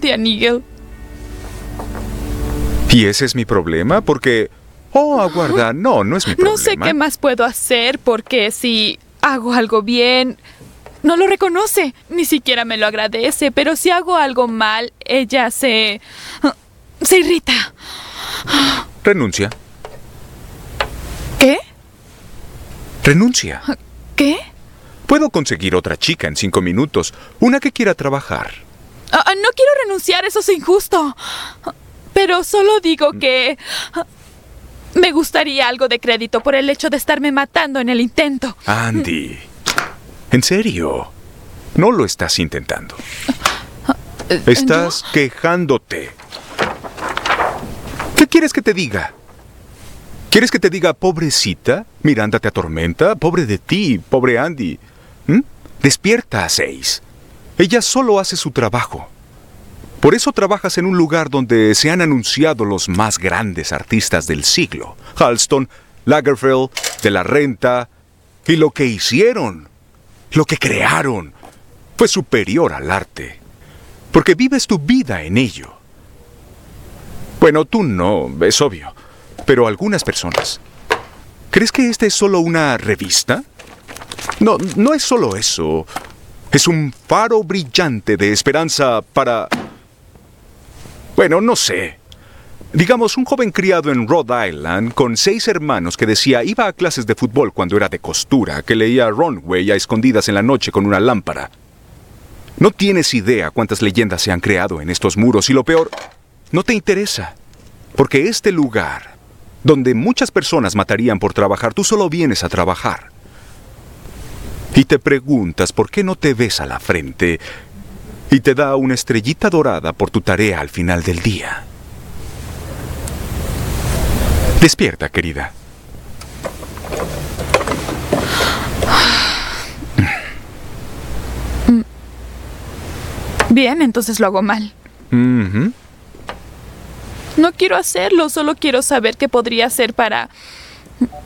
odia a Nigel. ¿Y ese es mi problema? Porque... Oh, aguarda, no es mi problema. No sé qué más puedo hacer porque si hago algo bien, no lo reconoce. Ni siquiera me lo agradece. Pero si hago algo mal, ella se irrita. Renuncia. ¿Qué? Renuncia. ¿Qué? Puedo conseguir otra chica en 5 minutos. Una que quiera trabajar. No quiero renunciar, eso es injusto. Pero solo digo que... me gustaría algo de crédito por el hecho de estarme matando en el intento. Andy, ¿en serio? No lo estás intentando. Estás quejándote. ¿Qué quieres que te diga? ¿Quieres que te diga, pobrecita? Miranda te atormenta. Pobre de ti, pobre Andy. Despierta a 6. Ella solo hace su trabajo. Por eso trabajas en un lugar donde se han anunciado los más grandes artistas del siglo. Halston, Lagerfeld, De la Renta. Y lo que hicieron, lo que crearon, fue superior al arte. Porque vives tu vida en ello. Bueno, tú no, es obvio. Pero algunas personas. ¿Crees que esta es solo una revista? No es solo eso. Es un faro brillante de esperanza para... Bueno, no sé. Digamos, un joven criado en Rhode Island con 6 hermanos que decía iba a clases de fútbol cuando era de costura, que leía Runway a escondidas en la noche con una lámpara. No tienes idea cuántas leyendas se han creado en estos muros y lo peor, no te interesa. Porque este lugar, donde muchas personas matarían por trabajar, tú solo vienes a trabajar. Y te preguntas por qué no te besa la frente y te da una estrellita dorada por tu tarea al final del día. Despierta, querida. Bien, entonces lo hago mal. Uh-huh. No quiero hacerlo, solo quiero saber qué podría hacer para